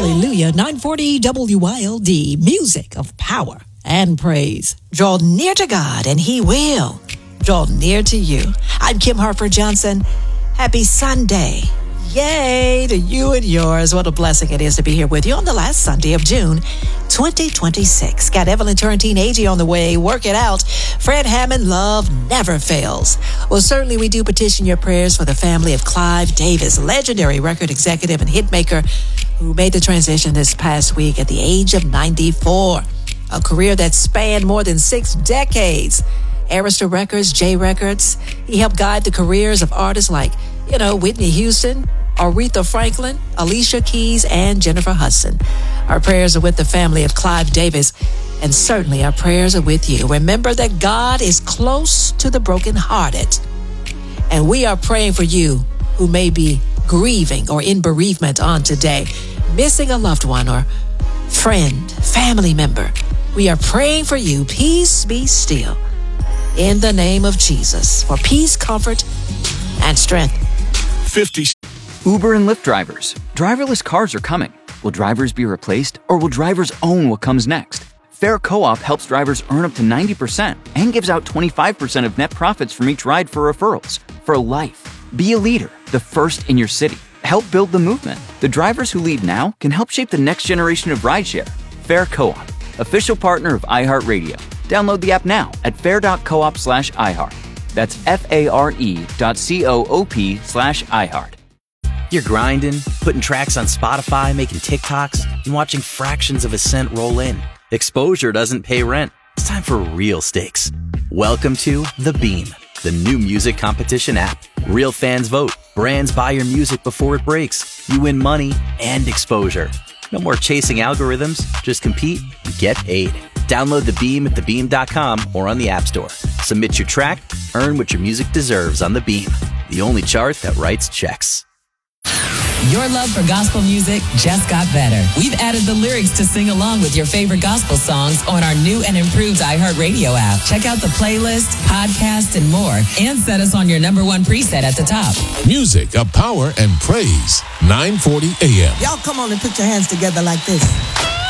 Hallelujah. 940 WYLD, music of power and praise. Draw near to God and he will draw near to you. I'm Kim Harper Johnson. Happy Sunday. Yay to you and yours. What a blessing it is to be here with you on the last Sunday of June 2026. Got Evelyn Turrentine Agee on the way. Work it out. Fred Hammond, love never fails. Well, certainly we do petition your prayers for the family of Clive Davis, legendary record executive and hitmaker who made the transition this past week at the age of 94. A career that spanned more than 6 decades. Arista Records, J Records. He helped guide the careers of artists like, Whitney Houston, Aretha Franklin, Alicia Keys, and Jennifer Hudson. Our prayers are with the family of Clive Davis, and certainly our prayers are with you. Remember that God is close to the brokenhearted, and we are praying for you who may be grieving or in bereavement on today, missing a loved one or friend, family member. We are praying for you. Peace be still in the name of Jesus for peace, comfort, and strength. 50. Uber and Lyft drivers. Driverless cars are coming. Will drivers be replaced, or will drivers own what comes next? Fair Co-op helps drivers earn up to 90% and gives out 25% of net profits from each ride for referrals. For life. Be a leader, the first in your city. Help build the movement. The drivers who lead now can help shape the next generation of rideshare. Fair Co-op, official partner of iHeartRadio. Download the app now at fair.coop/iHeart. That's FARE.coop/iHeart. You're grinding, putting tracks on Spotify, making TikToks, and watching fractions of a cent roll in. Exposure doesn't pay rent. It's time for real stakes. Welcome to The Beam, the new music competition app. Real fans vote. Brands buy your music before it breaks. You win money and exposure. No more chasing algorithms. Just compete and get paid. Download The Beam at thebeam.com or on the App Store. Submit your track, earn what your music deserves on The Beam, the only chart that writes checks. Your love for gospel music just got better. We've added the lyrics to sing along with your favorite gospel songs on our new and improved iHeartRadio app. Check out the playlist, podcast, and more, and set us on your #1 preset at the top. Music of power and praise. 940 AM. Y'all come on and put your hands together like this.